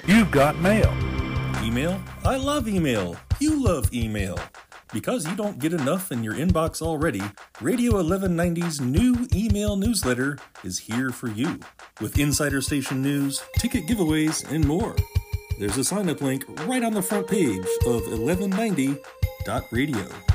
You've got mail. Email? I love email. You love email. Because you don't get enough in your inbox already, Radio 1190's new email newsletter is here for you, with insider station news, ticket giveaways, and more. There's a sign-up link right on the front page of 1190.radio.